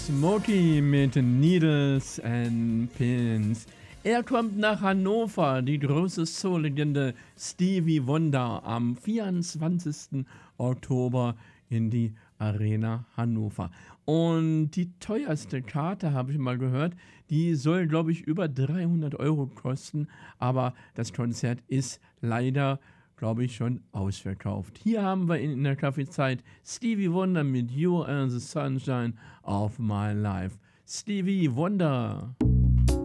Smokey mit Needles and Pins. Er kommt nach Hannover, die große Soul-Legende Stevie Wonder am 24. Oktober in die Arena Hannover. Und die teuerste Karte, habe ich mal gehört, die soll, glaube ich, über 300 Euro kosten. Aber das Konzert ist leider, glaube ich, schon ausverkauft. Hier haben wir in der Kaffeezeit Stevie Wonder mit You and the Sunshine of My Life. Stevie Wonder.